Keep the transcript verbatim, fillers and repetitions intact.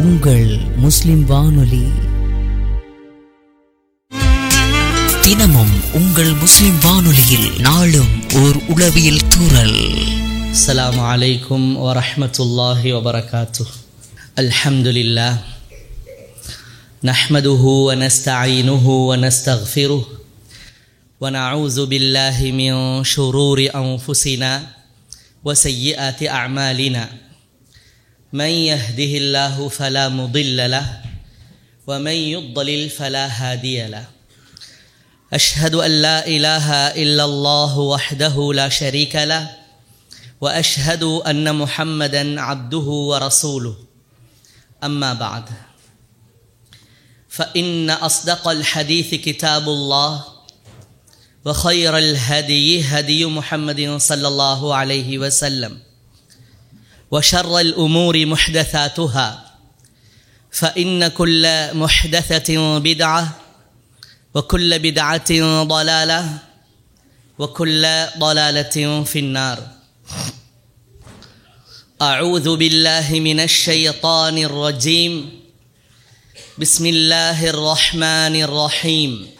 உங்கள் முஸ்லிம் வானொலி. தினமும் உங்கள் முஸ்லிம் வானொலியில் நாளும் ஓர் உளவியல் தூறல். அஸ்ஸலாமு அலைக்கும் வரஹ்மத்துல்லாஹி வபரகாத்துஹ். அல்ஹம்துலில்லாஹ் நஹ்மதுஹு வ நஸ்தஈனுஹு வ நஸ்தக்ஃபிருஹ் வ நஊது பில்லாஹி மின் ஷுரூரி அன்ஃபுஸினா வ ஸய்யிஆத்தி அஅமாலினா. மன் யஹ்திஹில்லாஹு ஃபலா முضில்ல லஹு வ மன் யுض்லில் ஃபலா ஹாதிய லஹு. அஷ்ஹது அன் லா இலாஹா இல்லல்லாஹு வஹ்தஹு லா ஷரீக லஹு وأشهد أن محمدًا عبده ورسوله. أما بعد، فإن أصدق الحديث كتاب الله، وخير الهدي هدي محمد صلى الله عليه وسلم، وشر الأمور محدثاتها، فإن كل محدثة بدعة، وكل بدعة ضلالة، وكل ضلالة في النار. أعوذ بالله من الشيطان الرجيم. بسم الله الرحمن الرحيم.